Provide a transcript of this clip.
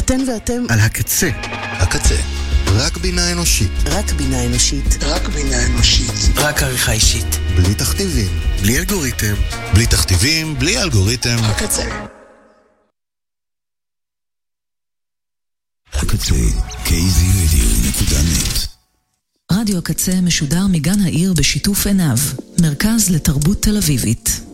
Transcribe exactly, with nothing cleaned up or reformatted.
אתן ואתם על הקצה. הקצה. רק בינה אנושית. רק בינה אנושית. רק בינה אנושית. רק עריכה אישית. בלי תכתיבים. בלי אלגוריתם. בלי תכתיבים, בלי אלגוריתם. הקצה. הקצה, קי זי רדיו נקודה נט. רדיו הקצה משודר מגן העיר בשיתוף עיניו, מרכז לתרבות תל אביבית.